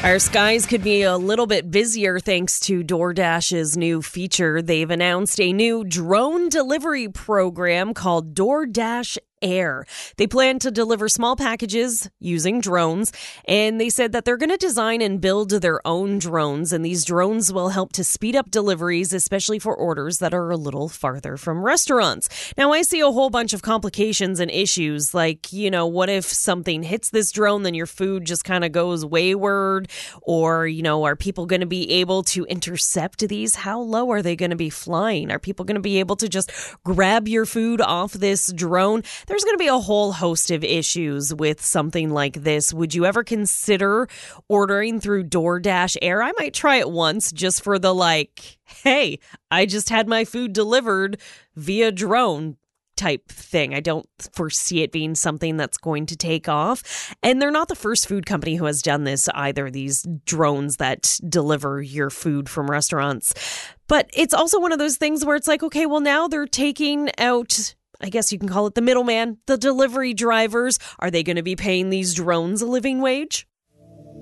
Our skies could be a little bit busier thanks to DoorDash's new feature. They've announced a new drone delivery program called DoorDash Air. They plan to deliver small packages using drones, and they said that they're going to design and build their own drones, and these drones will help to speed up deliveries, especially for orders that are a little farther from restaurants. Now, I see a whole bunch of complications and issues, like, what if something hits this drone, then your food just kind of goes wayward, or, are people going to be able to intercept these? How low are they going to be flying? Are people going to be able to just grab your food off this drone? There's going to be a whole host of issues with something like this. Would you ever consider ordering through DoorDash Air? I might try it once just for the hey, I just had my food delivered via drone type thing. I don't foresee it being something that's going to take off. And they're not the first food company who has done this either, these drones that deliver your food from restaurants. But it's also one of those things where it's like, okay, well, now they're taking out, I guess you can call it the middleman, the delivery drivers. Are they going to be paying these drones a living wage?